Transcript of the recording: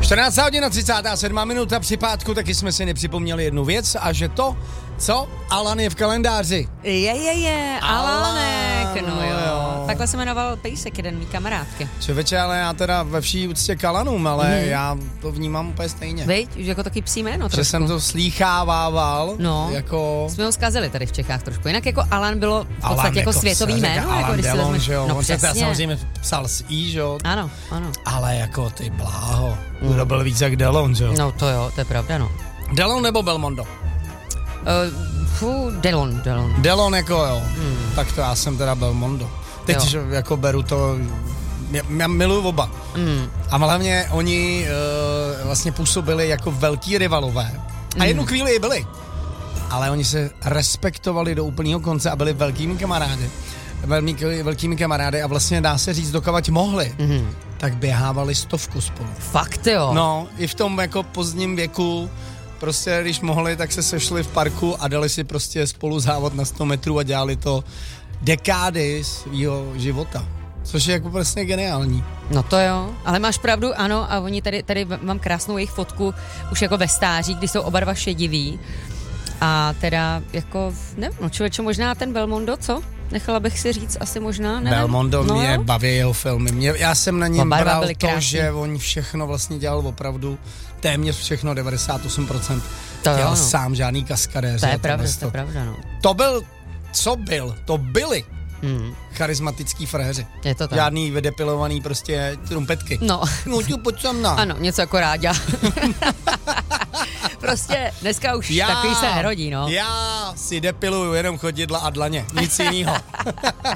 14 hodina 37 minuta při pátku, taky jsme si nepřipomněli jednu věc a že to, co? Alan je v kalendáři. Je, Alanek, no jo. Takhle se jmenoval Pejsek, jeden mý kamarádky. Člověče, ale já teda ve vší úctě k Alanům, ale já to vnímám úplně stejně. Veď, už jako taky psí jméno trošku. Že jsem to slýchávával, no, jako... jsme ho zkazili tady v Čechách trošku. Jinak jako Alan bylo v podstatě jako světový jméno. Alan jako, Delon, že jo. No on přesně. se samozřejmě psal s I, že jo. Ano. Ale jako ty bláho, kdo byl víc jak Delon, že jo. No to jo, to je pravda, no. Delon nebo Belmondo? Delon. Delon jako jo, tak to já jsem teda Belmondo. Teď že jako beru to, já miluju oba. A hlavně oni vlastně působili jako velký rivalové. A jednu chvíli i byli. Ale oni se respektovali do úplného konce a byli velkými kamarády a vlastně dá se říct, dokavať mohli, tak běhávali 100 spolu. Fakt jo? No, i v tom jako pozdním věku, prostě když mohli, tak se sešli v parku a dali si prostě spolu závod na 100 metrů a dělali to dekády svýho života. Což je jako prostě geniální. No to jo, ale máš pravdu, ano, a oni tady mám krásnou jejich fotku, už jako ve stáří, kdy jsou oba dva šediví. A teda jako, nevím, no člověče, možná ten Belmondo, co? Nechala bych si říct, asi možná, nevím. Belmondo mě baví jeho filmy. Já jsem na něm bral to, krásný. že on všechno vlastně dělal opravdu, téměř všechno, 98%. To dělal jo, no. sám, žádný kaskadéř. To je pravda, no. To byli charismatický fréři. Je to tak. Žádný vydepilovaný prostě trumpetky. No. No tu pojď sem na. Ano, něco jako Ráďa. Prostě dneska už takový se nerodí, no. Já si depiluju jenom chodidla a dlaně, nic jinýho.